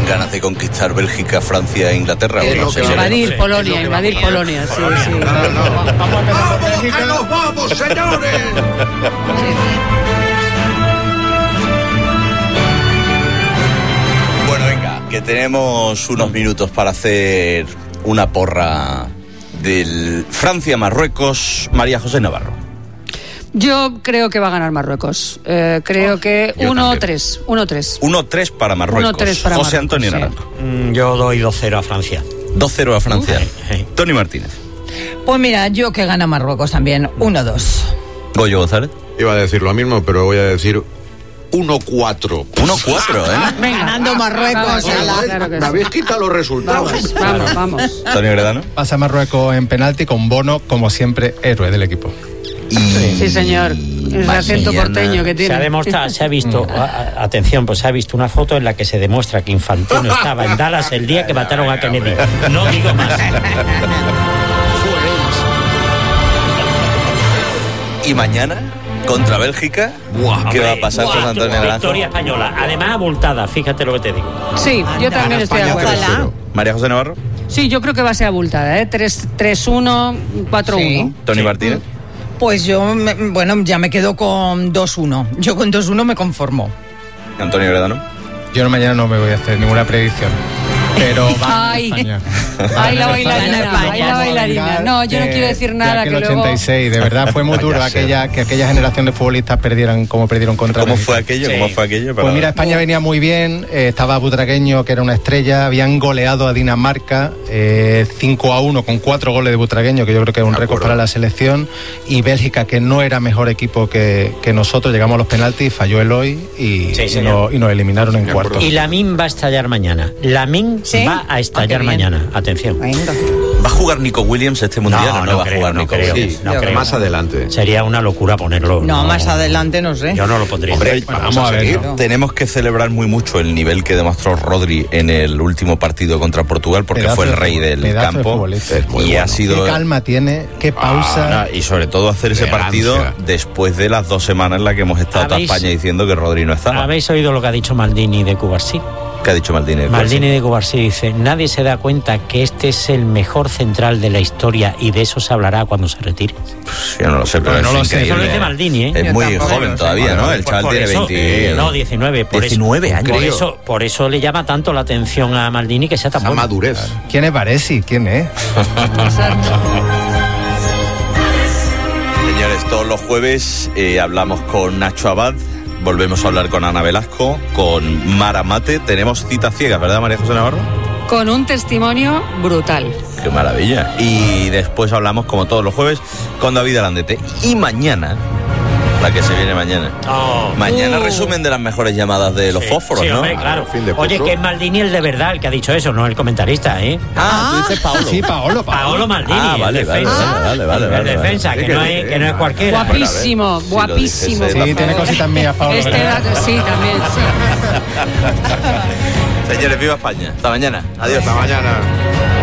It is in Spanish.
ganas de conquistar Bélgica, Francia e Inglaterra. Invadir Polonia, sí. ¡Vamos, que nos vamos, señores! Bueno, venga, que tenemos unos minutos para hacer una porra del Francia-Marruecos. María José Navarro. Yo creo que va a ganar Marruecos. Creo que 1-3. 1-3 para Marruecos. 1-3 para José Marruecos, Antonio Naranjo. Yo doy 2-0 a Francia. 2-0 a Francia. Tony Martínez. Pues mira, yo que gana Marruecos también, 1-2. Goyo González. Iba a decir lo mismo, pero voy a decir 1-4. 1-4, ¿eh? Venga, Ganando Marruecos. claro que Me sí. habéis quitado los resultados. Vamos. Antonio Gredano. Pasa Marruecos en penalti con Bono, como siempre, héroe del equipo. Sí, señor. El acento porteño que tiene. Se ha demostrado, se ha visto, atención, pues se ha visto una foto en la que se demuestra que Infantino estaba en Dallas el día que mataron a Kennedy. No digo más. Y mañana, contra Bélgica, ¿qué va a pasar con Antonio Naranjo? Victoria española, además abultada, fíjate lo que te digo. Sí, yo también estoy de acuerdo. Ojalá. María José Navarro. Sí, yo creo que va a ser abultada, 3-1, 4-1. Sí. Tony Martínez. Pues yo, ya me quedo con 2-1. Yo con 2-1 me conformo. Antonio Gredano. Yo mañana no me voy a hacer ninguna predicción. Pero va Ay. España. Ay, la bailarina. No, yo no quiero decir nada que que el luego... 86, de verdad fue muy duro que aquella generación de futbolistas perdieran como perdieron contra ¿Cómo México. fue aquello? Sí. ¿Cómo fue aquello? Pues mira, España venía muy bien, estaba Butragueño, que era una estrella, habían goleado a Dinamarca 5-1 con 4 goles de Butragueño, que yo creo que es un récord para la selección, y Bélgica, que no era mejor equipo que nosotros, llegamos a los penaltis, falló Eloy y nos eliminaron en cuartos. Y Lamine va a estallar mañana. Lamine va a estallar mañana. Atención. Venga. ¿Va a jugar Nico Williams este mundial o no va a jugar Nico creo. Williams? Sí, No creo. más adelante. Sería una locura ponerlo. No, más adelante no sé. Yo no lo pondría. Hombre, Vamos a ver. tenemos que celebrar muy mucho el nivel que demostró Rodri en el último partido contra Portugal, porque Pedazo fue el de rey del pedazo de campo futbolista. Es muy y bueno. ha sido... Qué calma tiene, qué pausa. y sobre todo hacer ese Elegancia. partido después de las 2 semanas en las que hemos estado toda ¿Habéis- España diciendo que Rodri no estaba. ¿Habéis oído lo que ha dicho Maldini de Cubarsí? ¿Qué ha dicho Maldini? Maldini de Cubarsí dice: nadie se da cuenta que este es el mejor central de la historia y de eso se hablará cuando se retire. Yo no lo sé, pero No es lo sé. increíble. Eso lo dice Maldini, ¿eh? Es Yo muy tampoco joven lo sé. todavía, ¿no? El chaval Por tiene eso, 20... no, 19. Por 19 eso, años. Por eso le llama tanto la atención a Maldini que sea tan Esa bueno. madurez. ¿Quién es Baresi? ¿Quién es? Señores, todos los jueves hablamos con Nacho Abad, volvemos a hablar con Ana Velasco, con Mara Mate. Tenemos citas ciegas, ¿verdad, María José Navarro? Con un testimonio brutal. ¡Qué maravilla! Y después hablamos, como todos los jueves, con David Alandete. Y mañana, la que se viene mañana. Mañana resumen de las mejores llamadas de los fósforos, sí, ¿no? Hombre, claro. Fin de Oye, curso. que es Maldini el de verdad el que ha dicho eso, no el comentarista, ¿eh? Tú dices Paolo. Sí, Paolo. Paolo Maldini, vale, el vale, defensa. vale. El defensa, que no es cualquiera. Guapísimo, Si guapísimo. lo dices, Sí, tiene cositas mías, Paolo. Este ¿verdad? dato, sí, también, sí. Señores, viva España. Hasta mañana. Adiós. Hasta mañana.